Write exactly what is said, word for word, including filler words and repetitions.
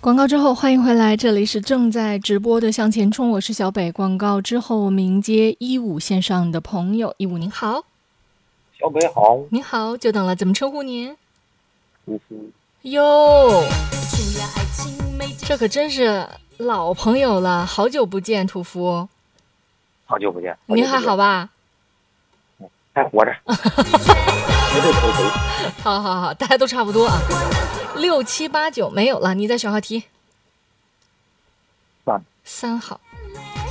广告之后欢迎回来，这里是正在直播的向前冲，我是小北。广告之后我们迎接一五线上的朋友。一五您好。 小北好。 您好，久等了，怎么称呼您？ 呼呼哟，这可真是老朋友了，好久不见，屠夫。 好久不见。 您还好吧？ 还活着。 好好好，大家都差不多啊。六七八九没有了，你再选号题。 三三号。